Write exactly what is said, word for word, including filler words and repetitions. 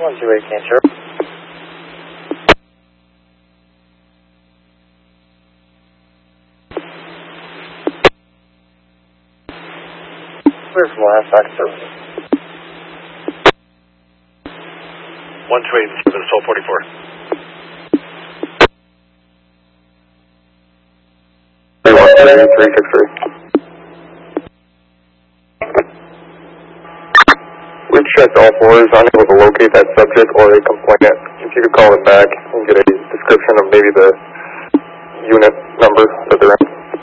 one two eight cancer. Clear from last back service. one two eight service, twelve forty-four. three one three three six three. We've checked all fours, unable to locate that subject or a complainant. If you could call them back and get a description of maybe the unit number that they're in.